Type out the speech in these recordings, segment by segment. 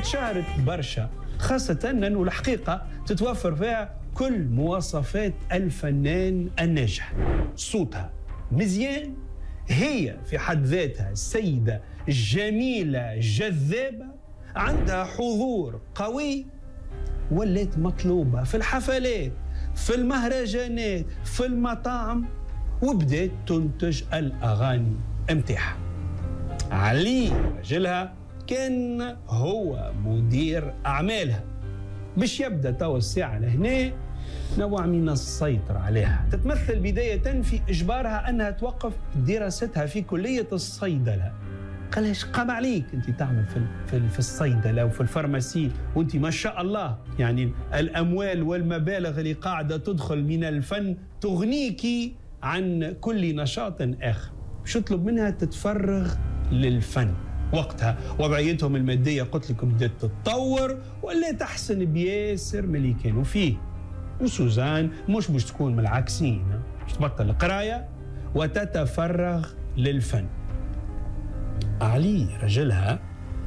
اتشهرت برشا، خاصة أنه الحقيقة تتوفر فيها كل مواصفات الفنان الناجح. صوتها مزيان، هي في حد ذاتها السيدة الجميلة الجذابة، عندها حضور قوي، ولات مطلوبة في الحفلات، في المهرجانات، في المطاعم، وبدأت تنتج الأغاني متاعها. علي رجلها كان هو مدير أعمالها، باش يبدأ توا الساعة لهنا نوع من السيطرة عليها. تتمثل بداية في إجبارها أنها توقف دراستها في كلية الصيدلة. قالش قام عليك أنت تعمل في الصيدلة وفي الفارماسي، وأنت ما شاء الله يعني الأموال والمبالغ اللي قاعدة تدخل من الفن تغنيك عن كل نشاط آخر. باش تطلب منها تتفرغ للفن. وقتها وضعيتهم المادية قلت لكم بدأت تتطور ولا تحسن بياسر من اللي كانوا فيه. وسوزان مش تكون من العكسين، مش تبطل القراية وتتفرغ للفن. علي رجلها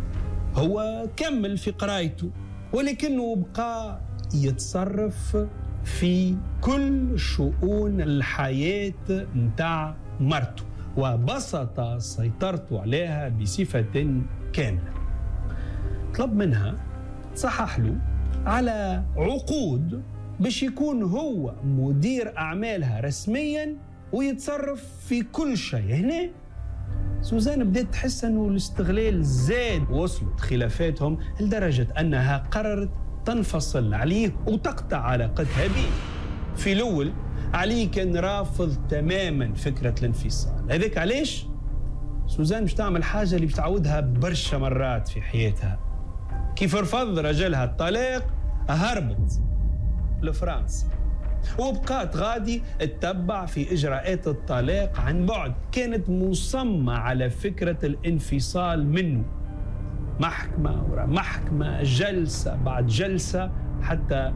هو كمل في قرايته، ولكنه بقى يتصرف في كل شؤون الحياة متاع مرته، وبسط سيطرته عليها بصفة كاملة. طلب منها تصحح له على عقود باش يكون هو مدير أعمالها رسميا ويتصرف في كل شيء. هنا سوزان بدأت تحس أنه الاستغلال زاد، وصلت خلافاتهم لدرجة أنها قررت تنفصل عليه وتقطع علاقتها به. في الأول علي كان رافض تماما فكرة الانفصال، هذاك علاش سوزان مش تعمل حاجة اللي بتعودها برشا مرات في حياتها. كيف رفض رجلها الطلاق هربت لفرنسا وبقات غادي تتبع في إجراءات الطلاق عن بعد. كانت مصممة على فكرة الانفصال منه، محكمة ورا محكمة، جلسة بعد جلسة، حتى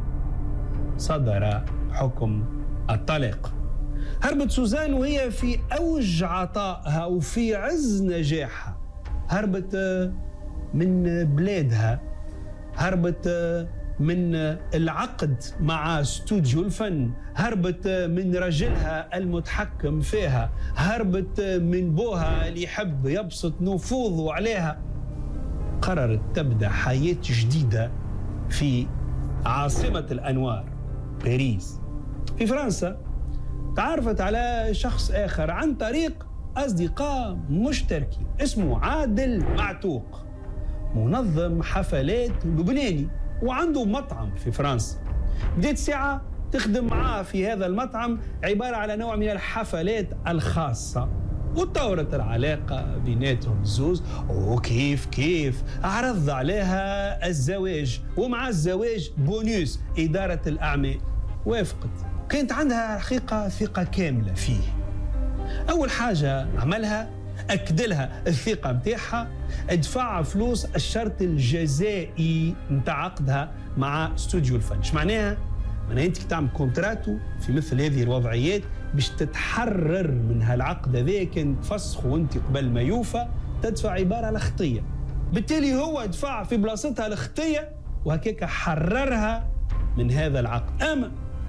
صدر حكم الطلاق. هربت سوزان وهي في أوج عطائها وفي عز نجاحها. هربت من بلادها، هربت من العقد مع استوديو الفن، هربت من رجلها المتحكم فيها، هربت من بوها اللي يحب يبسط نفوذه عليها. قررت تبدأ حياة جديدة في عاصمة الأنوار باريس. في فرنسا تعرفت على شخص آخر عن طريق أصدقاء مشتركين اسمه عادل معتوق، منظم حفلات لبناني وعنده مطعم في فرنسا. بديت ساعة تخدم معاه في هذا المطعم، عبارة على نوع من الحفلات الخاصة، وتطورت العلاقة بيناتهم الزوز. وكيف عرض عليها الزواج، ومع الزواج بونيوس إدارة الأعمال. وافقت، كانت عندها حقيقة ثقة كاملة فيه. أول حاجة عملها أكد لها الثقة متاعها، ادفع فلوس الشرط الجزائي متاع عقدها مع استوديو الفن. ايش معناها؟ معناها انت تعمل كونتراتو في مثل هذه الوضعيات باش تتحرر من هالعقد هذا، كان تفسخ وانت قبل ما يوفى تدفع عبارة على خطية. بالتالي هو دفع في بلاصتها الخطية وهكاك حررها من هذا العقد. أما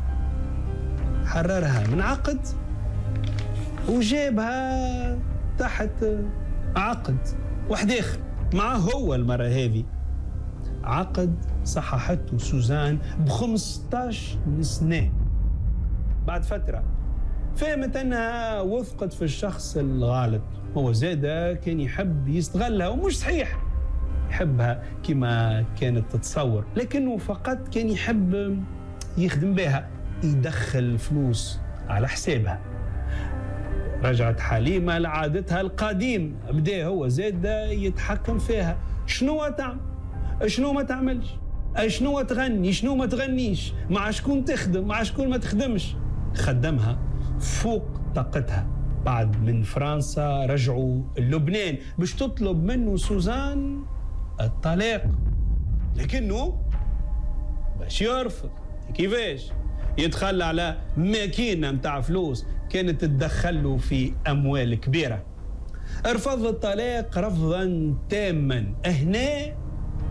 حررها من عقد وجابها تحت عقد واحد آخر معه هو المرة هذه، عقد صححته سوزان ب15 سنة. بعد فترة فهمت أنها وثقت في الشخص الغالط، هو زادة كان يحب يستغلها، ومش صحيح يحبها كما كانت تتصور، لكنه فقط كان يحب يخدم بها، يدخل فلوس على حسابها. رجعت حليمة لعادتها القديم، بدأ هو زاد يتحكم فيها. شنو تعمل؟ شنو ما تعملش؟ شنو تغني؟ شنو ما تغنيش؟ مع شكون تخدم؟ مع شكون ما تخدمش؟ خدمها فوق طاقتها. بعد من فرنسا رجعوا لبنان باش تطلب منه سوزان الطلاق، لكنه باش يرفض. كيفاش؟ يتخلى على ماكينة متاع فلوس كانت تدخل له في أموال كبيرة. رفض الطلاق رفضا تاما. هنا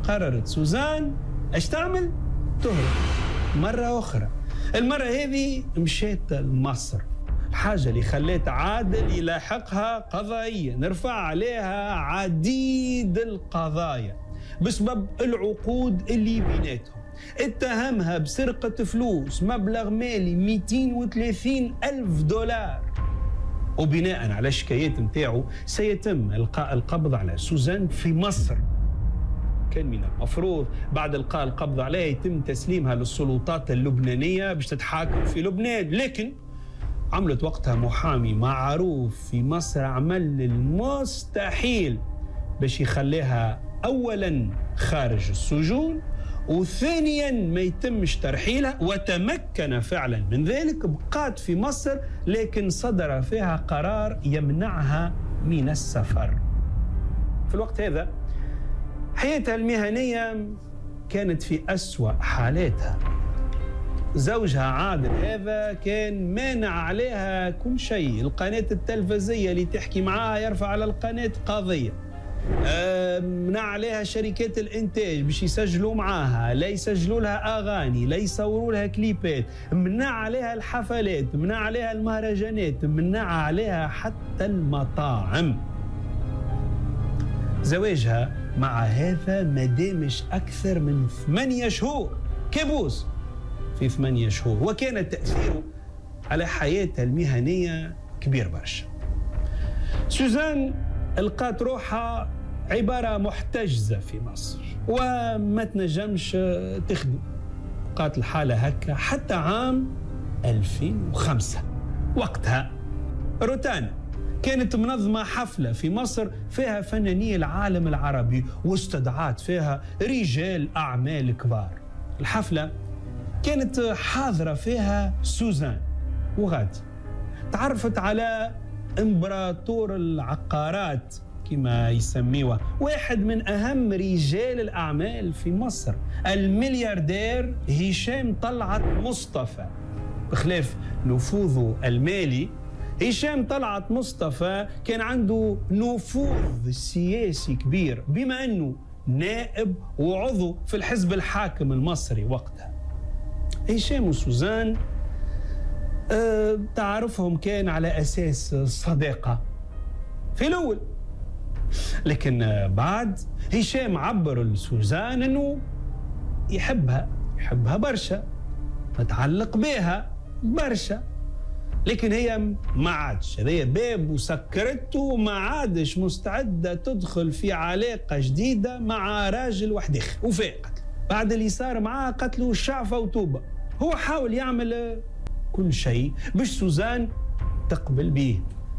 قررت سوزان ايش تعمل؟ تهرب مرة أخرى. المرة هذه مشيت لمصر، الحاجة اللي خلت عادل يلاحقها قضائيا، نرفع عليها عديد القضايا بسبب العقود اللي بيناتهم. اتهمها بسرقة فلوس مبلغ مالي 230 ألف دولار، وبناء على الشكايات متاعه سيتم إلقاء القبض على سوزان في مصر. كان من المفروض بعد إلقاء القبض عليها يتم تسليمها للسلطات اللبنانية باش تتحاكم في لبنان، لكن عملت وقتها محامي معروف في مصر عمل المستحيل باش يخليها أولا خارج السجون، وثانيا ما يتمش ترحيلها، وتمكن فعلا من ذلك. بقات في مصر لكن صدر فيها قرار يمنعها من السفر. في الوقت هذا حياتها المهنية كانت في أسوأ حالاتها. زوجها عادل هذا كان مانع عليها كل شيء، القناة التلفزية اللي تحكي معاها يرفع على القناة قضية، منع عليها شركات الإنتاج باش يسجلوا معاها، لا يسجلوا لها أغاني، لا يصوروا لها كليبات، منع عليها الحفلات، منع عليها المهرجانات، منع عليها حتى المطاعم. زواجها مع هذا ما دامش أكثر من 8 شهور، كابوس في 8 شهور، وكان تأثيره على حياتها المهنية كبير برشا. سوزان لقات روحها عبارة محتجزة في مصر وما تنجمش تخدم، بقات الحالة هكا حتى عام 2005. وقتها روتانا كانت منظمة حفلة في مصر فيها فناني العالم العربي واستدعت فيها رجال أعمال كبار. الحفلة كانت حاضرة فيها سوزان وغادي. تعرفت على إمبراطور العقارات كما يسميوه، واحد من أهم رجال الأعمال في مصر، الملياردير هشام طلعت مصطفى. بخلاف نفوذه المالي، هشام طلعت مصطفى كان عنده نفوذ سياسي كبير، بما أنه نائب وعضو في الحزب الحاكم المصري وقتها. هشام وسوزان تعرفهم كان على أساس صداقة في الأول، لكن بعد هشام عبر لسوزان أنه يحبها برشا، متعلق بها برشا، لكن هي ما عادش، هذا باب وسكرته وما عادش مستعدة تدخل في علاقة جديدة مع راجل وحديخ. وفاقت بعد اللي صار معاه قتلوا الشعفة وتوبة. هو حاول يعمل كل شيء باش سوزان تقبل به،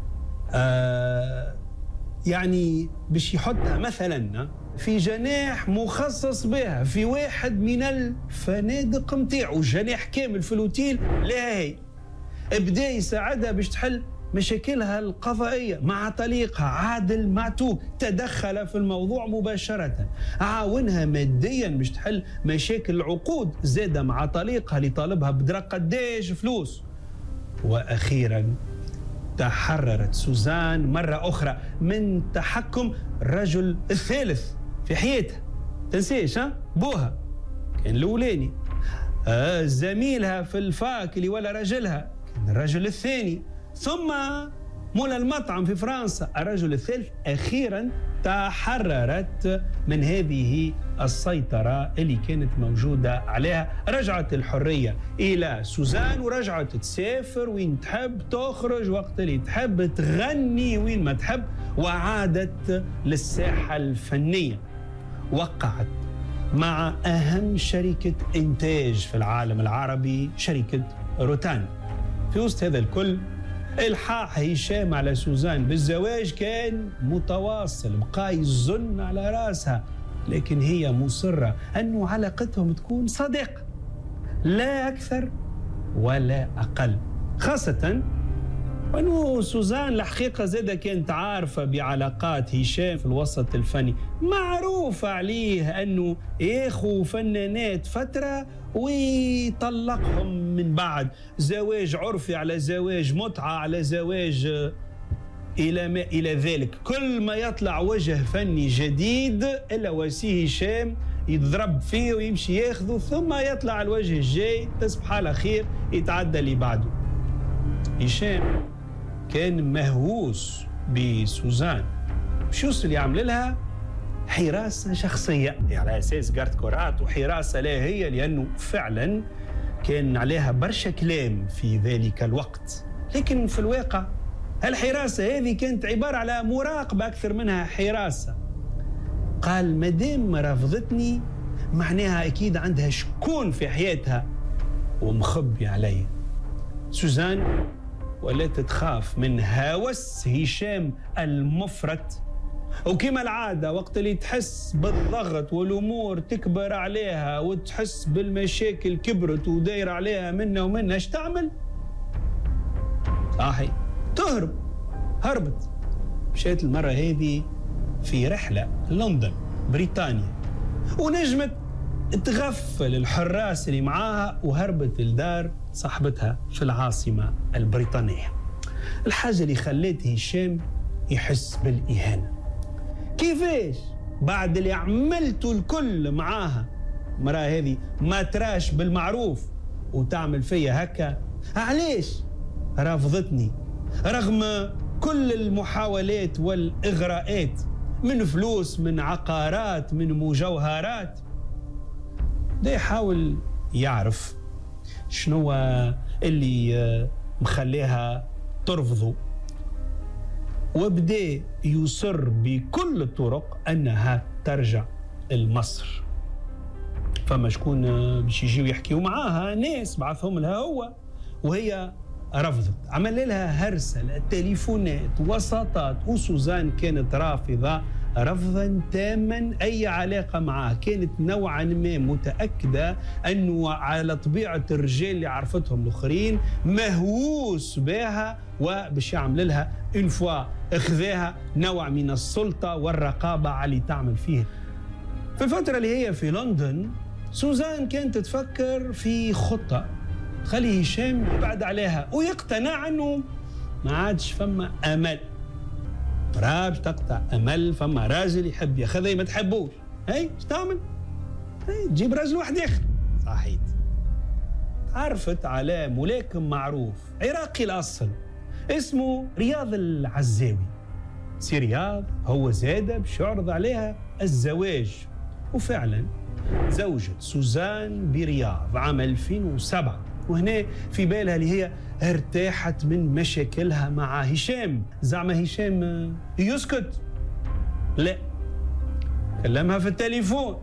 يعني باش يحطها مثلا في جناح مخصص بها في واحد من الفنادق متاعو، جناح كامل في الأوتيل لها هي. بدا يساعدها باش تحل مشاكلها القضائية مع طليقها عادل معتوق، تدخل في الموضوع مباشرة، عاونها ماديا باش تحل مشاكل العقود، زاد مع طليقها اللي طالبها بدرا قداش فلوس. وأخيرا تحررت سوزان مرة أخرى من تحكم الرجل الثالث في حياتها. تنسيش بوها كان الأولاني، زميلها في الفاك اللي ولا رجلها كان الرجل الثاني، ثم مولا المطعم في فرنسا الرجل الثالث. أخيرا تحررت من هذه السيطرة اللي كانت موجودة عليها، رجعت الحرية إلى سوزان، ورجعت تسافر وين تحب، تخرج وقت اللي تحب، تغني وين ما تحب، وعادت للساحة الفنية. وقعت مع أهم شركة إنتاج في العالم العربي، شركة روتانا. في وسط هذا الكل الحاح هشام على سوزان بالزواج كان متواصل، بقى يزن على راسها، لكن هي مصرة أنه علاقتهم تكون صداقة لا أكثر ولا أقل، خاصة وأنه سوزان الحقيقة زادة كانت عارفة بعلاقات هشام في الوسط الفني، معروفة عليه أنه ياخو فنانات فترة ويطلقهم من بعد، زواج عرفي على زواج متعة على زواج إلى ما إلى ذلك. كل ما يطلع وجه فني جديد إلا وسيه هشام يضرب فيه ويمشي ياخذه، ثم يطلع الوجه الجاي تصبح على خير يتعدى اللي بعده. هشام كان مهووس بسوزان، باش يوصل يعمل لها حراسة شخصية، يعني على أساس جارد كورات وحراسة لا هي، لأنه فعلا كان عليها برشا كلام في ذلك الوقت. لكن في الواقع الحراسة هذه كانت عبارة على مراقبة أكثر منها حراسة. قال مادام رافضتني معناها أكيد عندها شكون في حياتها ومخبي علي. سوزان ولات تخاف من هوس هشام المفرط، وكما العادة وقت اللي تحس بالضغط والأمور تكبر عليها وتحس بالمشاكل كبرت وداير عليها منا ومنا، ايش تعمل؟ صاحي تهرب. هربت، مشيت المرة هذه في رحلة لندن بريطانيا، ونجمت تغفل الحراس اللي معاها وهربت لدار صاحبتها في العاصمة البريطانية. الحاجة اللي خلت هشام يحس بالإهانة. كيفاش بعد اللي عملته الكل معاها مرة هذه ما تراش بالمعروف وتعمل فيا هكا؟ علاش رافضتني رغم كل المحاولات والإغراءات من فلوس، من عقارات، من مجوهرات؟ ده يحاول يعرف شنو اللي مخليها ترفضه، وبدأ يصر بكل الطرق أنها ترجع لمصر. فما شكون باش يجيو يحكيوا معاها، ناس بعثهم لها هو، وهي رفضت. عمل لها هرسل تليفونات وساطات، وسوزان كانت رافضة رفضا تاما أي علاقة معاه. كانت نوعا ما متأكدة أنه على طبيعة الرجال اللي عرفتهم الآخرين مهووس بها، وباش يعمل لها اون فوا اخذاها نوع من السلطة والرقابة على اللي تعمل فيه. في الفترة اللي هي في لندن سوزان كانت تفكر في خطة خلي هشام يبعد عليها ويقتنع أنه ما عادش فما أمل. باش تقطع امل، فما راجل يحب ياخذها ما تحبوش، هي ايش تعمل؟ هي تجيب راجل واحد اخر. صحيت. تعرفت على ملاكم معروف عراقي الاصل اسمه رياض العزاوي. سي رياض هو زاد باش يعرض عليها الزواج، وفعلا زوجت سوزان برياض عام 2007. وهنا في بالها اللي هي ارتاحت من مشاكلها مع هشام. زعما هشام يسكت؟ لا، كلمها في التليفون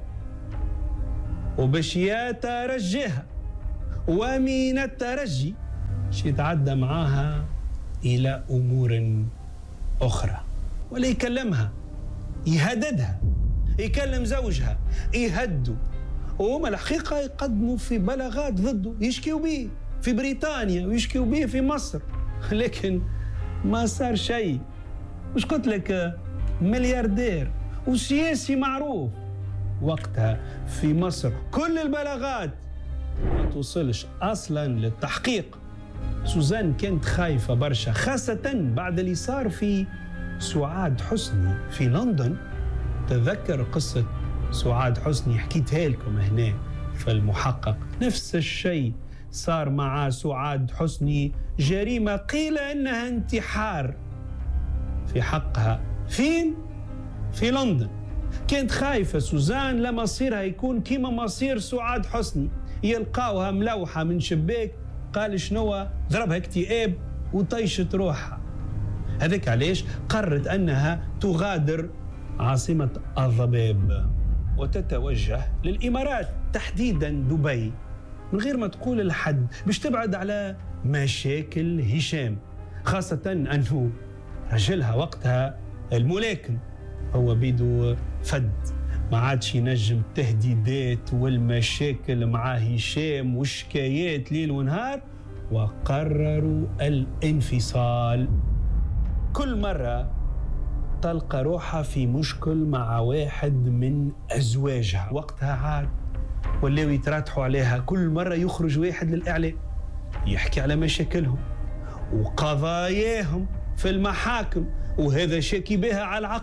وباش يترجيها، ومن الترجي باش يتعدى معاها إلى أمور أخرى. ولا يكلمها، يهددها، يكلم زوجها، يهدوا، وهم الحقيقة يقدموا في بلاغات ضده، يشكيوا به في بريطانيا ويشكيوا به في مصر، لكن ما صار شيء. مش قلت لك ملياردير وسياسي معروف وقتها في مصر، كل البلاغات ما توصلش أصلا للتحقيق. سوزان كانت خايفة برشا، خاصة بعد اللي صار في سعاد حسني في لندن. تذكر قصة سعاد حسني، حكيتها لكم هنا في المحقق. نفس الشيء صار مع سعاد حسني، جريمة قيل أنها انتحار في حقها. فين؟ في لندن. كانت خايفة سوزان لما مصيرها يكون كيما مصير سعاد حسني، يلقاوها ملوحة من شباك. قال شنو؟ ضربها اكتئاب وطيشت روحها. هذاك علاش قررت أنها تغادر عاصمة الضباب وتتوجه للإمارات، تحديدا دبي، من غير ما تقول لحد، باش تبعد على مشاكل هشام، خاصة أنه رجلها وقتها الملاكم هو بيدو فد، ما عادش ينجم التهديدات والمشاكل مع هشام والشكايات ليل ونهار، وقرروا الانفصال. كل مرة تلقى روحها في مشكل مع واحد من أزواجها. وقتها عاد ولاو يتراتحوا عليها، كل مرة يخرج واحد للإعلام يحكي على مشاكلهم وقضاياهم في المحاكم، وهذا شاكي بها على العقد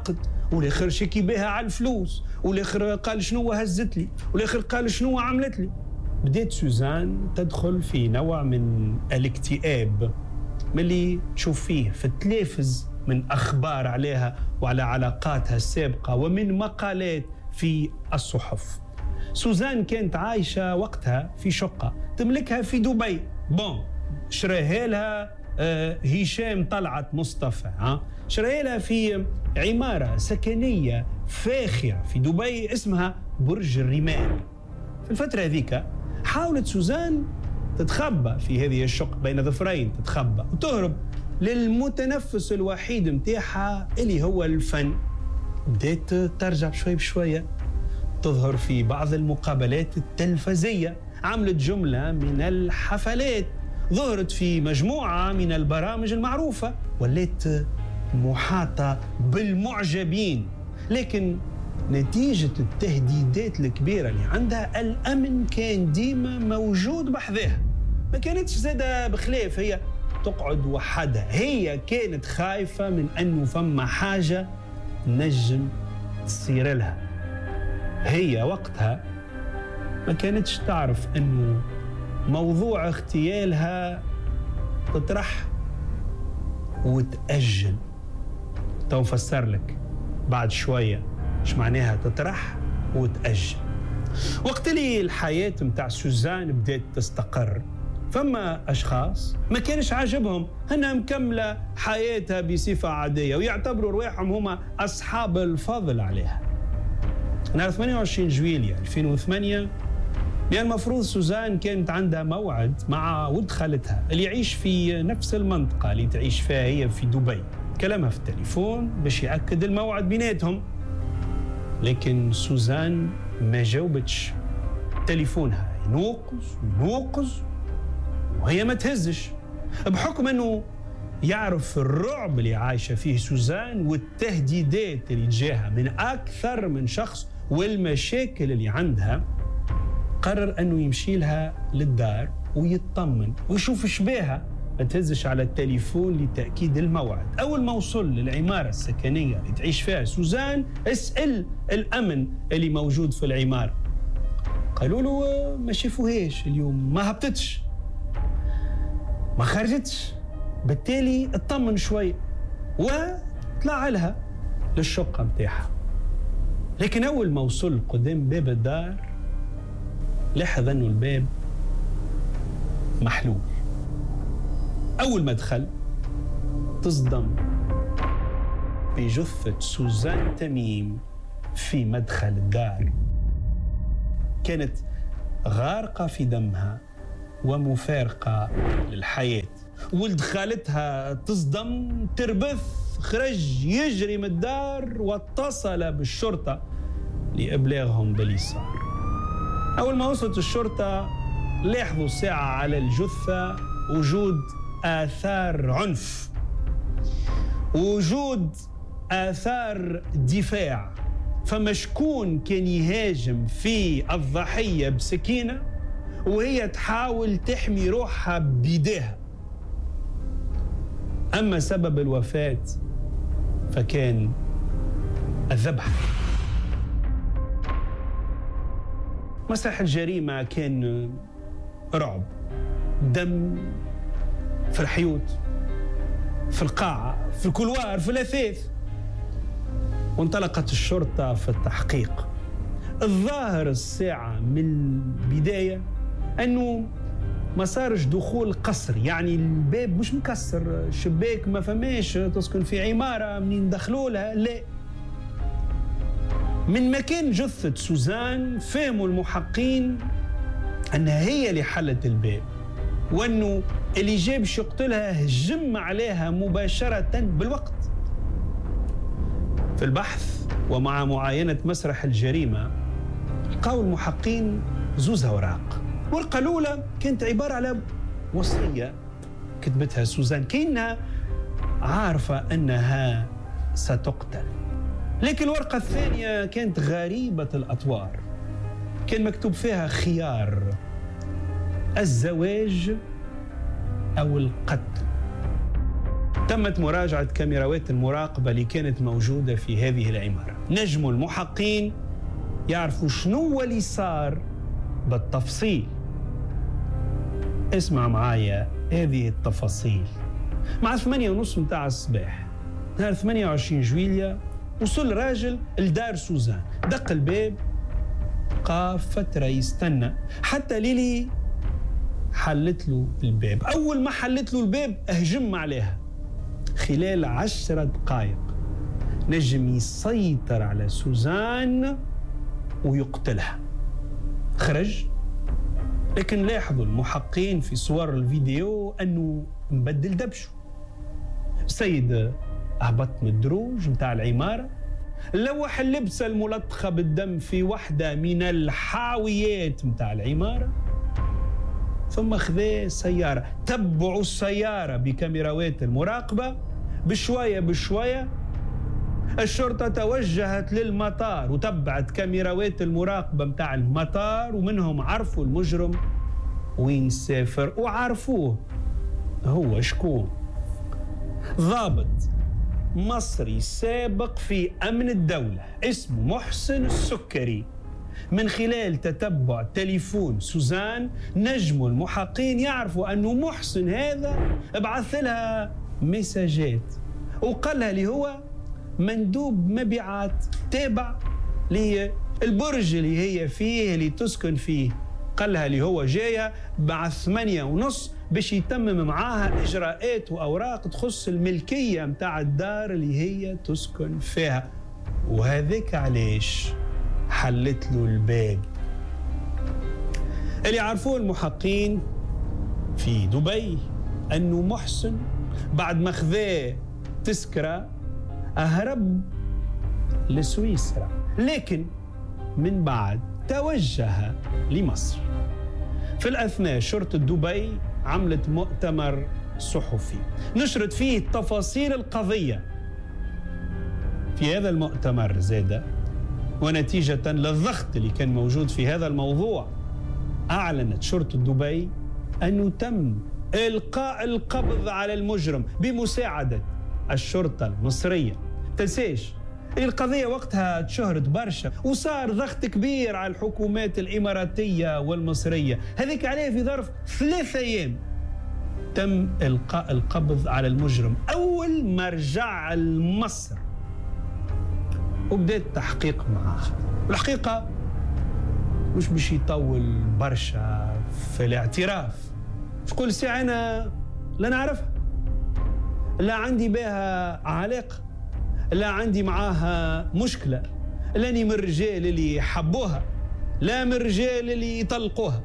والاخر شكي بها على الفلوس، والاخر قال شنو هزت لي، والاخر قال شنو عملت لي. بديت سوزان تدخل في نوع من الاكتئاب ملي تشوف فيه في التلفز من أخبار عليها وعلى علاقاتها السابقة ومن مقالات في الصحف. سوزان كانت عايشة وقتها في شقة تملكها في دبي. شريها لها هشام طلعت مصطفى، شريها لها في عمارة سكنية فاخرة في دبي اسمها برج الرمال. في الفترة هذيك حاولت سوزان تتخبى في هذه الشقة بين ظفرين، تتخبى وتهرب للمتنفس الوحيد متاعها اللي هو الفن. بدأت ترجع بشوي بشوية تظهر في بعض المقابلات التلفزية، عملت جملة من الحفلات، ظهرت في مجموعة من البرامج المعروفة، وليت محاطة بالمعجبين. لكن نتيجة التهديدات الكبيرة اللي عندها الأمن كان ديما موجود بحذاها. ما كانتش زادة بخلاف هي تقعد وحدها، هي كانت خايفة من أنه فما حاجة نجم تصير لها. هي وقتها ما كانتش تعرف أنه موضوع اغتيالها تطرح وتأجل. تو فسر لك بعد شوية ايش معناها تطرح وتأجل. وقت اللي الحياة متاع سوزان بدأت تستقر، فما أشخاص ما كانش عاجبهم أنها مكملة حياتها بصفة عادية ويعتبروا رواحهم هما أصحاب الفضل عليها. نهار 28 جويلية 2008 لأن المفروض سوزان كانت عندها موعد مع ولد خالتها اللي يعيش في نفس المنطقة اللي تعيش فيها هي في دبي. كلمها في التليفون باش يأكد الموعد بيناتهم، لكن سوزان ما جاوبتش. تليفونها ينوقز وهي ما تهزش، بحكم أنه يعرف الرعب اللي عايشة فيه سوزان والتهديدات اللي تجاها من أكثر من شخص والمشاكل اللي عندها. قرر أنه يمشي لها للدار ويطمن ويشوف شباها، ما تهزش على التليفون لتأكيد الموعد. أول ما وصل للعمارة السكنية اللي تعيش فيها سوزان اسأل الأمن اللي موجود في العمارة، قالوا له ما شافوهاش اليوم، ما هبطتش ما خرجتش. بالتالي اطمن شوي وطلع لها للشقة متاعها. لكن أول ما وصل قدام باب الدار لاحظ أنه الباب محلول. أول ما دخل تصدم بجثة سوزان تميم في مدخل الدار. كانت غارقة في دمها ومفارقة للحياة. ولد خالتها تصدم، تربث، خرج يجري من الدار واتصل بالشرطة لإبلاغهم باللي صار. أول ما وصلت الشرطة لاحظوا ساعة على الجثة وجود آثار عنف، وجود آثار دفاع. فما شكون كان يهاجم في الضحية بسكينة وهي تحاول تحمي روحها بيديها. أما سبب الوفاة فكان الذبح. مسرح الجريمة كان رعب، دم في الحيوط، في القاعة، في الكولوار، في الأثاث. وانطلقت الشرطة في التحقيق. الظاهر الساعة من البداية أنه ما صارش دخول قصر، يعني الباب مش مكسر، الشباك ما فماش، تسكن في عمارة منين دخلوا لها، لا. من مكان جثة سوزان فهموا المحققين أنها هي اللي حلت الباب، وأنه اللي جاب يقتلها هجم عليها مباشرة بالوقت. في البحث ومع معاينة مسرح الجريمة لقاو المحققين زوز أوراق. ورقة الأولى كانت عبارة على وصية كتبتها سوزان كأنها عارفة أنها ستقتل. لكن الورقة الثانية كانت غريبة الأطوار، كان مكتوب فيها خيار: الزواج أو القتل. تمت مراجعة كاميرات المراقبة اللي كانت موجودة في هذه العمارة. نجموا المحققين يعرفوا شنو اللي صار بالتفصيل. اسمع معايا هذه التفاصيل. مع 8:30 متاع الصباح نهار 28 جويلية وصل راجل لدار سوزان، دق الباب، بقى فترة يستنى حتى ليلي حلت له الباب. أول ما حلت له الباب أهجم عليها. خلال 10 دقائق نجم يسيطر على سوزان ويقتلها. خرج، لكن لاحظوا المحققين في صور الفيديو أنه مبدل دبشه. السيد هبط من الدروج متاع العمارة، لوح اللبسة الملطخة بالدم في واحدة من الحاويات متاع العمارة، ثم خذا سيارة. تبعوا السيارة بكاميرات المراقبة. بشوية بشوية الشرطة توجهت للمطار وتبعت كاميرات المراقبة متاع المطار، ومنهم عرفوا المجرم وين سافر وعرفوه هو شكون. ضابط مصري سابق في أمن الدولة اسمه محسن السكري. من خلال تتبع تليفون سوزان نجموا المحققين يعرفوا أنه محسن هذا ابعث لها مساجات وقال لها اللي هو مندوب مبيعات تابع للبرج اللي هي فيه اللي تسكن فيه. قال لها اللي هو جاية بعد 8:30 باش يتمم معاها إجراءات وأوراق تخص الملكية متاع الدار اللي هي تسكن فيها. وهذاك علاش حلت له الباب. اللي عرفوه المحققين في دبي أنه محسن بعد ما خذا تذكرة أهرب لسويسرا، لكن من بعد توجه لمصر. في الأثناء شرطة دبي عملت مؤتمر صحفي نشرت فيه تفاصيل القضية. في هذا المؤتمر زادة ونتيجة للضغط اللي كان موجود في هذا الموضوع، أعلنت شرطة دبي أنه تم إلقاء القبض على المجرم بمساعدة الشرطة المصرية. تنساش القضية وقتها تشهرت برشا وصار ضغط كبير على الحكومات الإماراتية والمصرية. هذيك عليه في ظرف 3 أيام تم إلقاء القبض على المجرم أول ما رجع لمصر، وبدأ التحقيق معاه. الحقيقة مش باش يطول برشا في الاعتراف. في كل ساعة أنا لا نعرفها، لا عندي بها علاقة، لا عندي معاها مشكلة، لاني من الرجال اللي حبوها، لا من الرجال اللي يطلقوها.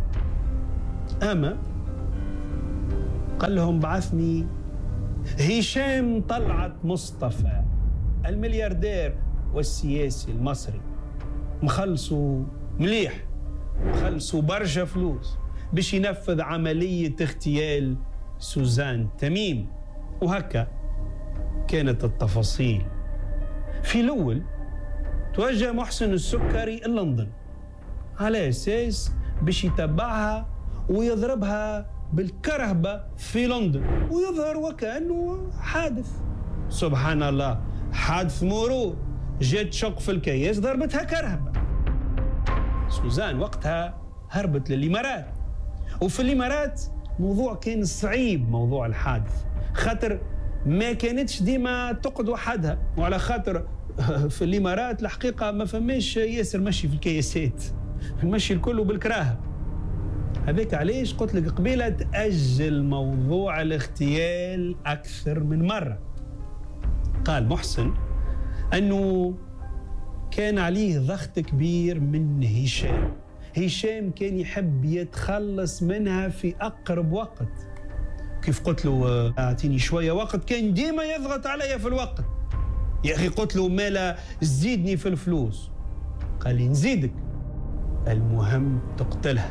أما قال لهم بعثني هشام طلعت مصطفى الملياردير والسياسي المصري، مخلصوا مليح، مخلصوا برشا فلوس باش ينفذ عملية اغتيال سوزان تميم. وهكا كانت التفاصيل. في الأول توجه محسن السكري لندن على أساس باش يتبعها ويضربها بالكرهبة في لندن ويظهر وكأنه حادث. سبحان الله، حادث مرور، جات شق في الكياس ضربتها كرهبة. سوزان وقتها هربت للإمارات، وفي الإمارات موضوع كان صعيب، موضوع الحادث، خاطر ما كانتش ديما تقعد وحدها، وعلى خاطر في الإمارات الحقيقة ما فماش ياسر مشي في الكياسات، المشي الكل بالكراهة. هذاك علاش قلت لك قبيلة تأجل موضوع الاغتيال أكثر من مرة. قال محسن أنه كان عليه ضغط كبير من هشام كان يحب يتخلص منها في أقرب وقت. كيف قلت له أعطيني شوية وقت، كان ديما يضغط علي في الوقت. يا أخي قلت له مالا زيدني في الفلوس، قال لي نزيدك، المهم تقتلها.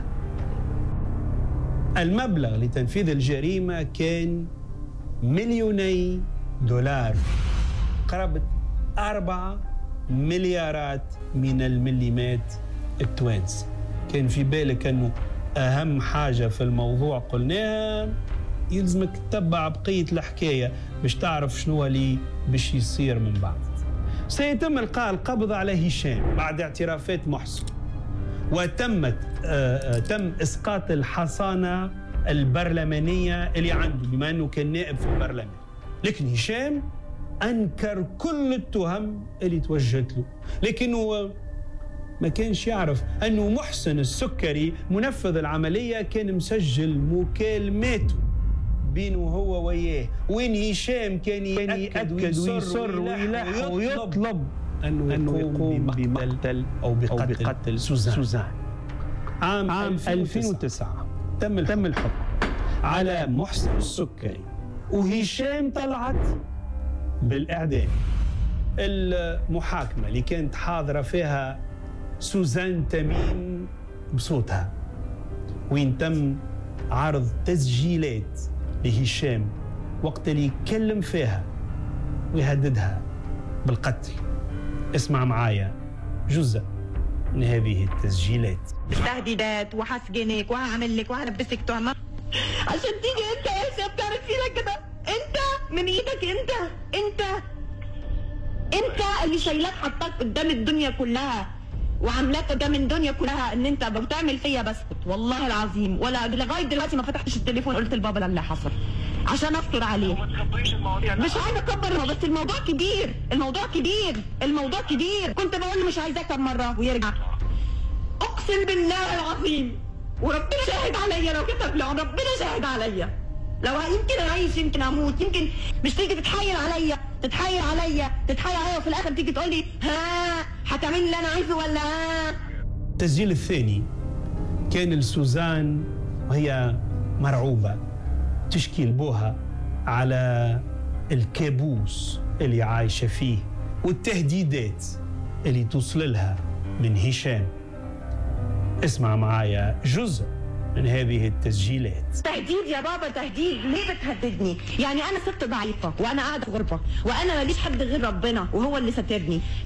المبلغ لتنفيذ الجريمة كان $2,000,000، قرابة 4 مليارات من المليمات التوانسي. كان في بالك أنه أهم حاجة في الموضوع قلناها يلزمك تتبع بقية الحكاية باش تعرف شنو اللي باش يصير من بعد. سيتم إلقاء القبض على هشام بعد اعترافات محسن، وتم إسقاط الحصانة البرلمانية اللي عنده بما أنه كان نائب في البرلمان. لكن هشام أنكر كل التهم اللي توجهت له، لكنه ما كانش يعرف أنه محسن السكري منفذ العملية كان مسجل مكالماته بينه هو وياه، وين هشام كان يأكد ويصر ويلح ويطلب أنه يقوم بمقتل أو بقتل سوزان. عام 2009 تم الحكم على محسن السكري وهشام طلعت بالإعدام. المحاكمة اللي كانت حاضرة فيها سوزان تميم بصوتها، وين تم عرض تسجيلات لهشام وقت اللي يكلم فيها ويهددها بالقتل. اسمع معايا جزء من هذه التسجيلات. تهديدات وحسجنك وهعمل لك وهلبسك تهمة عشان تيجي انت يا هشام تعمل فينا كده. انت من ايدك انت اللي شايلاك حطاك قدام الدنيا كلها وعاملاك قدام الدنيا كلها ان انت بتعمل فيا. بس والله العظيم ولا لغايه دلوقتي ما فتحتش التليفون قلت لبابا اللي حصل عشان استر عليه. مش عايزه اكبر، بس الموضوع كبير. كنت بقول له مش عايزاه كم مره ويرجع. اقسم بالله العظيم وربنا شاهد عليا، لو كتب لو ربنا شاهد عليا، لو يمكن اعيش يمكن اموت، يمكن مش تيجي تتحايل عليا وفي الاخر تيجي تقول لي ها هتعمل اللي انا عايزه ولا ها. التسجيل الثاني كان لسوزان وهي مرعوبة تشكي لبوها على الكابوس اللي عايشة فيه والتهديدات اللي توصل لها من هشام. اسمع معايا جزء من هذه التسجيلات. تهديد يا بابا، تهديد. ليه بتهددني؟ يعني انا ست ضعيفة وانا قاعدة في غربة وانا ماليش حد غير ربنا وهو اللي ساترني.